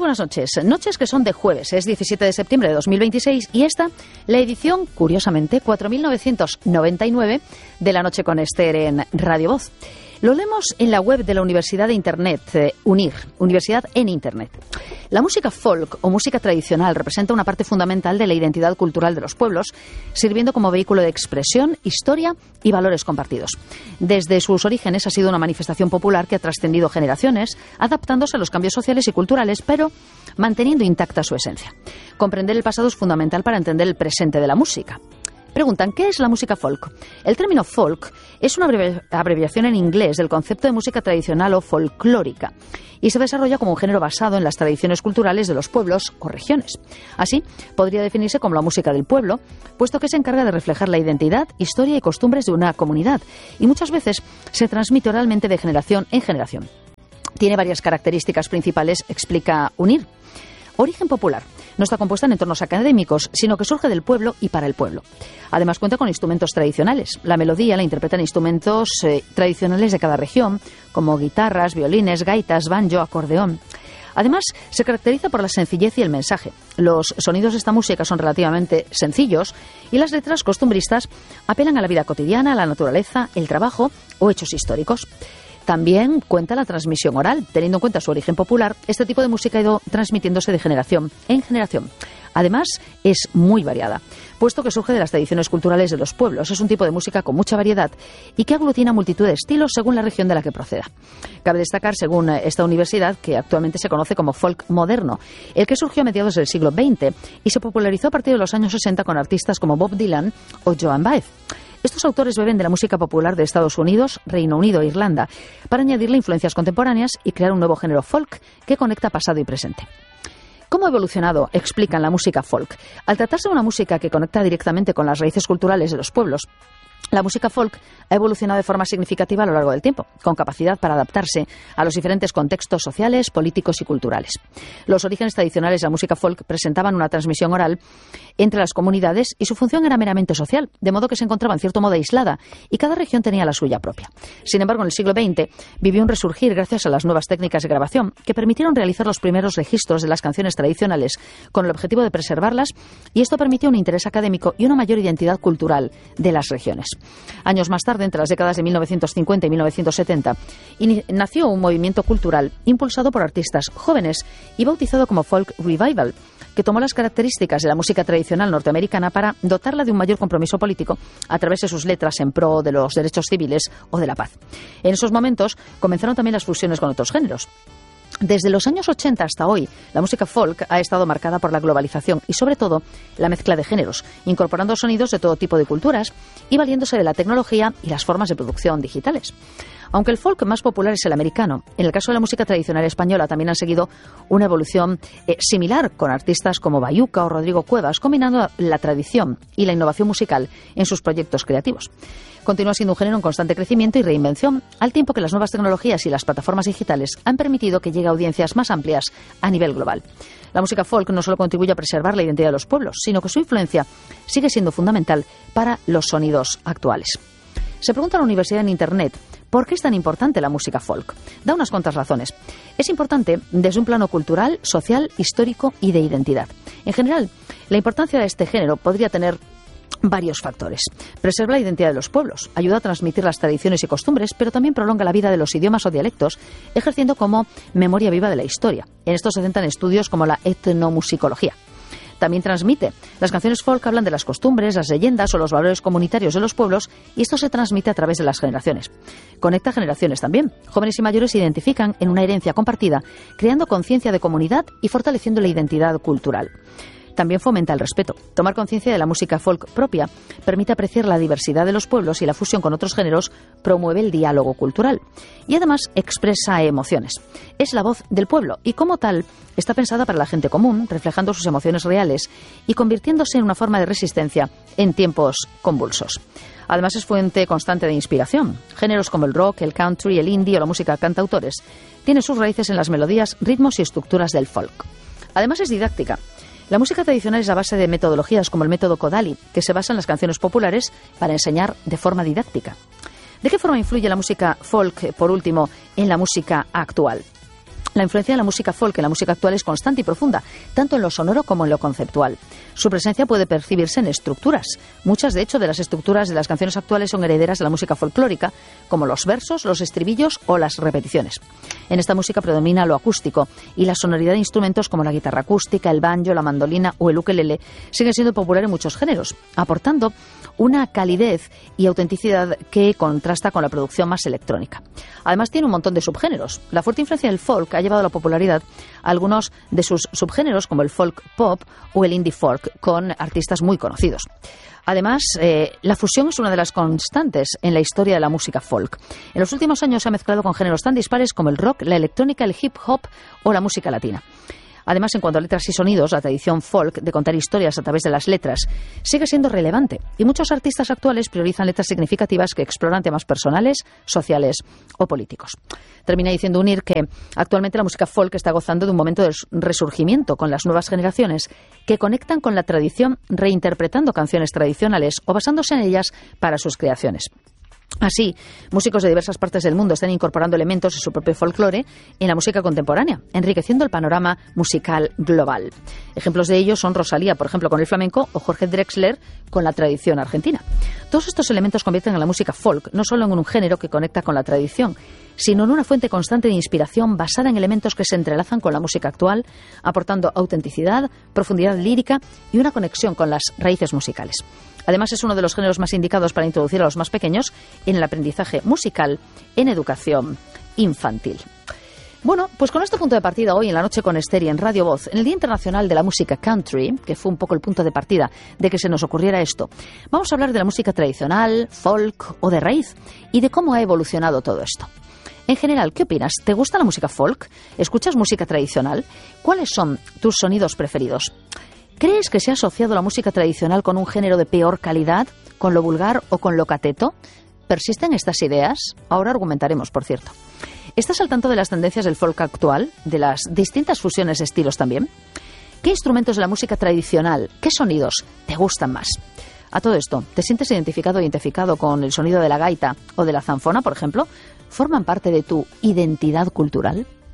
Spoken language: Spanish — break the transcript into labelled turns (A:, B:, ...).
A: buenas noches. Noches que son de jueves, es 17 de septiembre de 2026 y esta, la edición, curiosamente, 4999 de La Noche con Esther en Radio Voz. Lo leemos en la web de la Universidad de Internet, UNIR, Universidad en Internet. La música folk o música tradicional representa una parte fundamental de la identidad cultural de los pueblos, sirviendo como vehículo de expresión, historia y valores compartidos. Desde sus orígenes ha sido una manifestación popular que ha trascendido generaciones, adaptándose a los cambios sociales y culturales, pero manteniendo intacta su esencia. Comprender el pasado es fundamental para entender el presente de la música. Preguntan, ¿qué es la música folk? El término folk es una abreviación en inglés del concepto de música tradicional o folclórica y se desarrolla como un género basado en las tradiciones culturales de los pueblos o regiones. Así, podría definirse como la música del pueblo, puesto que se encarga de reflejar la identidad, historia y costumbres de una comunidad y muchas veces se transmite oralmente de generación en generación. Tiene varias características principales, explica UNIR. Origen popular. No está compuesta en entornos académicos, sino que surge del pueblo y para el pueblo. Además cuenta con instrumentos tradicionales. La melodía la interpretan instrumentos tradicionales de cada región, como guitarras, violines, gaitas, banjo, acordeón. Además, se caracteriza por la sencillez y el mensaje. Los sonidos de esta música son relativamente sencillos y las letras costumbristas apelan a la vida cotidiana, a la naturaleza, el trabajo o hechos históricos. También cuenta la transmisión oral. Teniendo en cuenta su origen popular, este tipo de música ha ido transmitiéndose de generación en generación. Además, es muy variada, puesto que surge de las tradiciones culturales de los pueblos. Es un tipo de música con mucha variedad y que aglutina multitud de estilos según la región de la que proceda. Cabe destacar, según esta universidad, que actualmente se conoce como folk moderno, el que surgió a mediados del siglo XX y se popularizó a partir de los años 60 con artistas como Bob Dylan o Joan Baez. Estos autores beben de la música popular de Estados Unidos, Reino Unido e Irlanda para añadirle influencias contemporáneas y crear un nuevo género folk que conecta pasado y presente. ¿Cómo ha evolucionado? Explican la música folk. Al tratarse de una música que conecta directamente con las raíces culturales de los pueblos, la música folk ha evolucionado de forma significativa a lo largo del tiempo, con capacidad para adaptarse a los diferentes contextos sociales, políticos y culturales. Los orígenes tradicionales de la música folk presentaban una transmisión oral entre las comunidades y su función era meramente social, de modo que se encontraba en cierto modo aislada y cada región tenía la suya propia. Sin embargo, en el siglo XX vivió un resurgir gracias a las nuevas técnicas de grabación que permitieron realizar los primeros registros de las canciones tradicionales con el objetivo de preservarlas, y esto permitió un interés académico y una mayor identidad cultural de las regiones. Años más tarde, entre las décadas de 1950 y 1970, nació un movimiento cultural impulsado por artistas jóvenes y bautizado como Folk Revival, que tomó las características de la música tradicional norteamericana para dotarla de un mayor compromiso político a través de sus letras en pro de los derechos civiles o de la paz. En esos momentos comenzaron también las fusiones con otros géneros. Desde los años 80 hasta hoy, la música folk ha estado marcada por la globalización y, sobre todo, la mezcla de géneros, incorporando sonidos de todo tipo de culturas y valiéndose de la tecnología y las formas de producción digitales. Aunque el folk más popular es el americano, en el caso de la música tradicional española también han seguido una evolución similar, con artistas como Bayuca o Rodrigo Cuevas, combinando la tradición y la innovación musical en sus proyectos creativos. Continúa siendo un género en constante crecimiento y reinvención, al tiempo que las nuevas tecnologías y las plataformas digitales han permitido que llegue a audiencias más amplias a nivel global. La música folk no solo contribuye a preservar la identidad de los pueblos, sino que su influencia sigue siendo fundamental para los sonidos actuales. Se pregunta a la Universidad en Internet, ¿por qué es tan importante la música folk? Da unas cuantas razones. Es importante desde un plano cultural, social, histórico y de identidad. En general, la importancia de este género podría tener varios factores. Preserva la identidad de los pueblos, ayuda a transmitir las tradiciones y costumbres, pero también prolonga la vida de los idiomas o dialectos, ejerciendo como memoria viva de la historia. En esto se centran estudios como la etnomusicología. También transmite. Las canciones folk hablan de las costumbres, las leyendas o los valores comunitarios de los pueblos, y esto se transmite a través de las generaciones. Conecta generaciones también. Jóvenes y mayores se identifican en una herencia compartida, creando conciencia de comunidad y fortaleciendo la identidad cultural. También fomenta el respeto. Tomar conciencia de la música folk propia permite apreciar la diversidad de los pueblos, y la fusión con otros géneros promueve el diálogo cultural. Y además expresa emociones. Es la voz del pueblo y, como tal, está pensada para la gente común, reflejando sus emociones reales y convirtiéndose en una forma de resistencia en tiempos convulsos. Además, es fuente constante de inspiración. Géneros como el rock, el country, el indie o la música cantautores tienen sus raíces en las melodías, ritmos y estructuras del folk. Además, es didáctica. La música tradicional es la base de metodologías como el método Kodály, que se basa en las canciones populares para enseñar de forma didáctica. ¿De qué forma influye la música folk, por último, en la música actual? La influencia de la música folk en la música actual es constante y profunda, tanto en lo sonoro como en lo conceptual. Su presencia puede percibirse en estructuras. Muchas, de hecho, de las estructuras de las canciones actuales son herederas de la música folclórica, como los versos, los estribillos o las repeticiones. En esta música predomina lo acústico y la sonoridad de instrumentos como la guitarra acústica, el banjo, la mandolina o el ukelele sigue siendo popular en muchos géneros, aportando una calidez y autenticidad que contrasta con la producción más electrónica. Además, tiene un montón de subgéneros. La fuerte influencia del folk ha llevado a la popularidad a algunos de sus subgéneros, como el folk pop o el indie folk, con artistas muy conocidos. Además, la fusión es una de las constantes en la historia de la música folk. En los últimos años se ha mezclado con géneros tan dispares como el rock, la electrónica, el hip hop o la música latina. Además, en cuanto a letras y sonidos, la tradición folk de contar historias a través de las letras sigue siendo relevante y muchos artistas actuales priorizan letras significativas que exploran temas personales, sociales o políticos. Termina diciendo Unir que actualmente la música folk está gozando de un momento de resurgimiento con las nuevas generaciones que conectan con la tradición reinterpretando canciones tradicionales o basándose en ellas para sus creaciones. Así, músicos de diversas partes del mundo están incorporando elementos de su propio folclore en la música contemporánea, enriqueciendo el panorama musical global. Ejemplos de ello son Rosalía, por ejemplo, con el flamenco, o Jorge Drexler con la tradición argentina. Todos estos elementos convierten a la música folk no solo en un género que conecta con la tradición, sino en una fuente constante de inspiración basada en elementos que se entrelazan con la música actual, aportando autenticidad, profundidad lírica y una conexión con las raíces musicales. Además, es uno de los géneros más indicados para introducir a los más pequeños en el aprendizaje musical en educación infantil. Bueno, pues con este punto de partida hoy en la noche con Esther y en Radio Voz, en el Día Internacional de la Música Country, que fue un poco el punto de partida de que se nos ocurriera esto, vamos a hablar de la música tradicional, folk o de raíz y de cómo ha evolucionado todo esto. En general, ¿qué opinas? ¿Te gusta la música folk? ¿Escuchas música tradicional? ¿Cuáles son tus sonidos preferidos? ¿Crees que se ha asociado la música tradicional con un género de peor calidad, con lo vulgar o con lo cateto? ¿Persisten estas ideas? Ahora argumentaremos, por cierto. ¿Estás al tanto de las tendencias del folk actual, de las distintas fusiones de estilos también? ¿Qué instrumentos de la música tradicional, qué sonidos te gustan más? A todo esto, ¿te sientes identificado o identificado con el sonido de la gaita o de la zanfona, por ejemplo? ¿Forman parte de tu identidad cultural?